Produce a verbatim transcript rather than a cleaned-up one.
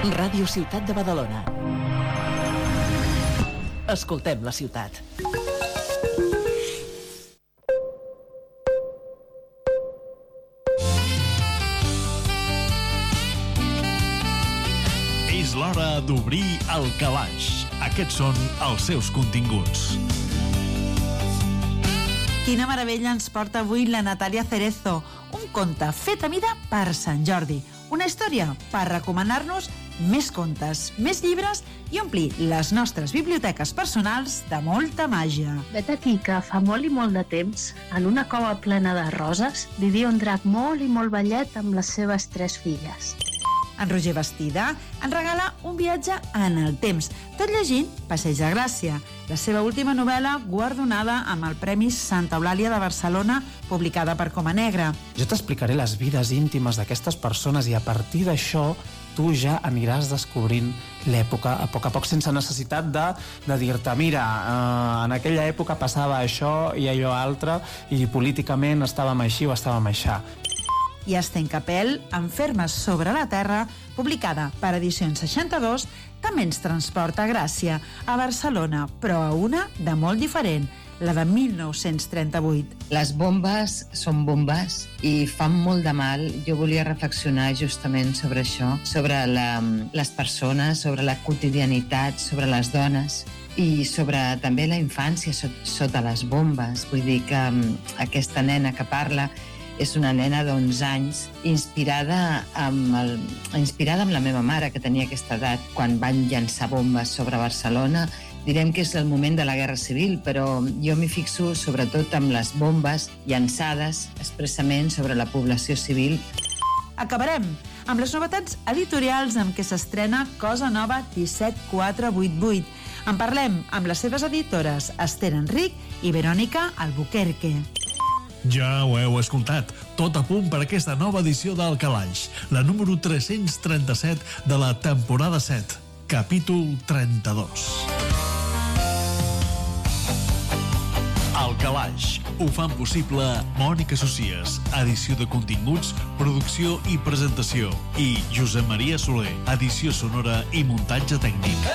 Ràdio Ciutat de Badalona. Escoltem la ciutat. És l'hora d'obrir el calaix. Aquests són els seus continguts. Quina meravella ens porta avui la Natàlia Cerezo. Un conte fet a mida per Sant Jordi. Una història per recomanar-nos més contes, més llibres i omplir les nostres biblioteques personals de molta màgia. Vet aquí que fa molt i molt de temps, en una cova plena de roses, vivia un drac molt i molt vellet amb les seves tres filles. En Roger Bastida ens regala un viatge en el temps, tot llegint Passeig de Gràcia, la seva última novel·la guardonada amb el Premi Santa Eulàlia de Barcelona, publicada per Coma Negra. Jo t'explicaré les vides íntimes d'aquestes persones i a partir d'això tu ja aniràs descobrint l'època a poc a poc, sense necessitat de, de dir-te mira, eh, en aquella època passava això i allò altre i políticament estàvem així o estàvem aixà. I Esten Capel, Enfermes sobre la Terra, publicada per Edicions seixanta-dos, també ens transporta a Gràcia, a Barcelona, però a una de molt diferent, la de mil nou-cents trenta-vuit. Les bombes són bombes i fan molt de mal. Jo volia reflexionar justament sobre això, sobre la, les persones, sobre la quotidianitat, sobre les dones i sobre també la infància sota les bombes. Vull dir que aquesta nena que parla és una nena d'onze anys inspirada amb, el, inspirada amb la meva mare, que tenia aquesta edat quan van llançar bombes sobre Barcelona. Direm que és el moment de la Guerra Civil, però jo m'hi fixo sobretot amb les bombes llançades expressament sobre la població civil. Acabarem amb les novetats editorials amb què s'estrena Cosa Nova disset quatre vuit vuit. En parlem amb les seves editores Esther Enric i Verònica Albuquerque. Ja ho heu escoltat, tot a punt per aquesta nova edició del Calaix, la número tres-cents trenta-set de la temporada set, capítol trenta-dos. El Calaix ho fan possible Mònica Socies, edició de continguts, producció i presentació, i Josep Maria Soler, edició sonora i muntatge tècnic.